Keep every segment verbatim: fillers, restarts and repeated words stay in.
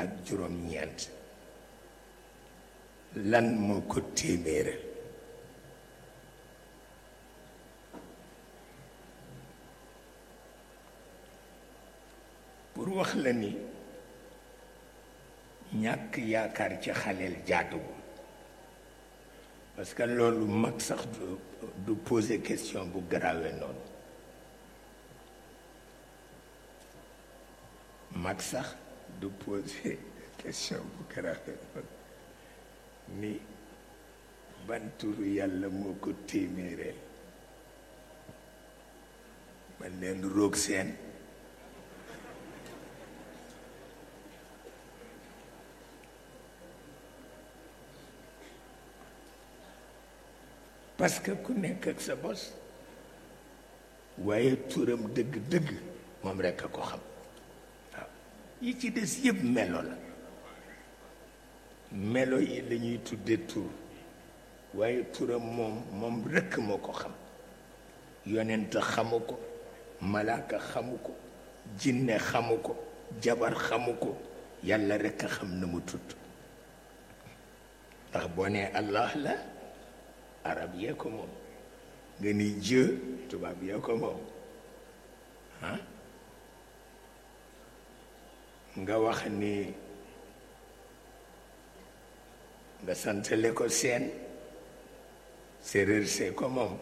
ak juróom-ñeent lan moo ko téeméeral pour wax la ni ñàkk yaakaar ci xaleel jaaduwul parce que loolu mag sax du du poser question bu grave noonu mag sax du poser question bu grave noonu ni ban turu yàlla moo ko téeméereel man leen roog seen parce que ku nekk ak sa bos waaye turam dëgg-dëgg moom rekk a ko xam waaw yi ci des yëpp melo la melo yi la ñuy tudde tur waaye turam moom moom rekk moo ko xam yonent xamu ko malaaka xamu ko jinne xamu ko jabar xamu ko yàlla rekk a xam na mu tudd ndax boo nee Allah la arab yee ko moom nga ni jë tubaab yee ko moom ah nga wax ni nga santale ko seen séeréer see ko moom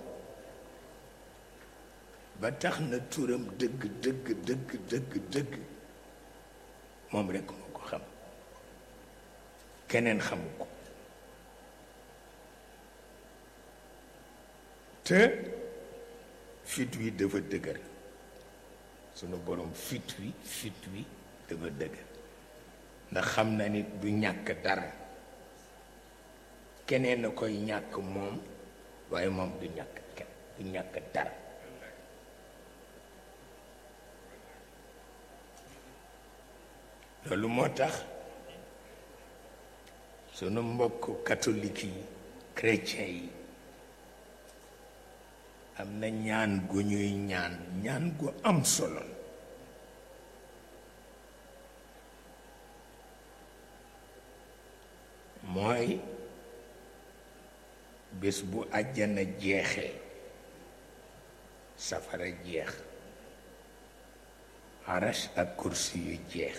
ba tax na turam dëgg dëgg dëgg dëgg dëgg moom rekk moo ko xam keneen xamu ko te fit wi dafa dëgër sunu borom fit wi fit wi dafa dëgër ndax xam na nit du ñàkk dara keneen a koy ñàkk moom waaye moom du ñàkk kenn du ñàkk dara loolu moo tax sunu mbokk catholique yi chrétien yi am na ñaan gu ñuy ñaan ñaan gu am solo mooy bés bu àjjana jeexee safara jeex arash ak kursi yu jeex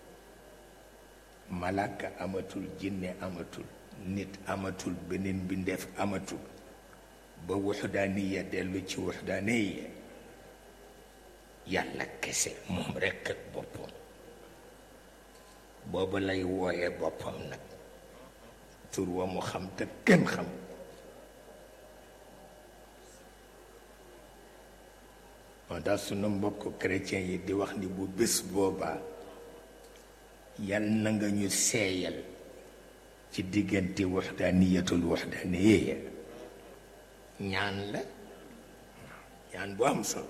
malaka amatul jinne amatul nit amatul beneen bindeef amatul ba wuxdaaniya dellu ci wuxdaaniya yàlla kese moom rekk ak boppam booba lay wooye boppam nag tur wa mu xam te kenn xam moo tax sunu mbokk chrétien yi di wax ni bu bés boobaa yàlla na nga ñu seeyal ci diggante wuxdaaniyatul wuxdaaniya ñaan la ñaan bu am solo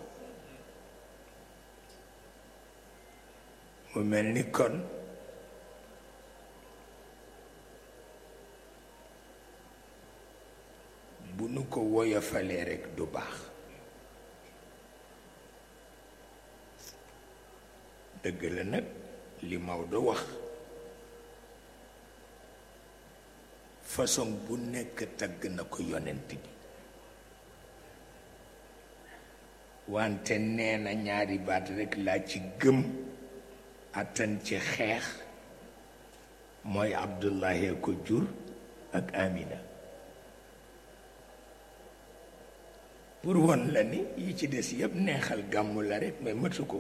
mu mel ni kon bu nu ko woyofalee rekk du baax dëgg la nag li Maodo wax façon bu nekk tagg na ko yonent bi wante nee na ñaari baat rekk laa ci gëm attan ci xeex mooy Abdullahi ko jur ak Amina pour won la ni yi ci des yëpp neexal gàmmu la rekk mais matu ko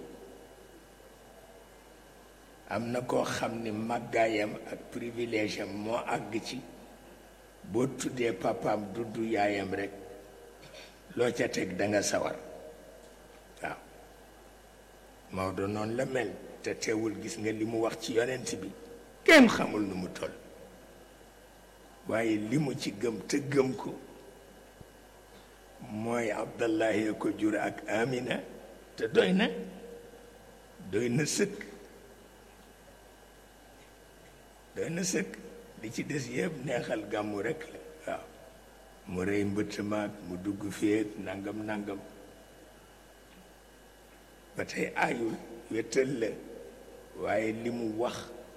am na koo xam ni màggaayam ak privilège am moo àgg ci boo tuddee papaam dudd yaayam rekk loo ca teg danga sawar waaw Maodo noonu la mel te teewul gis nga li mu wax ci yonent bi kenn xamul nu mu toll waaye li mu ci gëm te gëm ko mooy Abdallahi ko jur ak Amina te doy na doy na sëkk doy na sëkk li ci des yëpp neexal gàmmu rekk la waaw mu rëy mbëtt maag mu dugg féet nangam nangam ba tey aayul wétal la waaye li mu wax